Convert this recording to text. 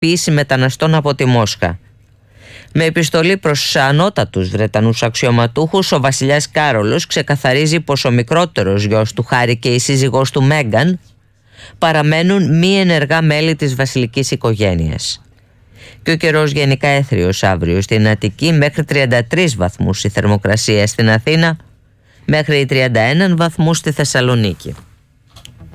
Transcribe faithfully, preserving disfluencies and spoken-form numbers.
παραποίηση μεταναστών από τη Μόσχα. Με επιστολή προς ανώτατους Βρετανούς αξιωματούχους, ο βασιλιάς Κάρολος ξεκαθαρίζει πως ο μικρότερος γιος του Χάρη και η σύζυγός του Μέγκαν παραμένουν μη ενεργά μέλη της βασιλικής οικογένειας. Και ο καιρός γενικά έθριος αύριο στην Αττική, μέχρι τριάντα τρεις βαθμούς η θερμοκρασία στην Αθήνα, μέχρι τριάντα ένα βαθμούς στη Θεσσαλονίκη.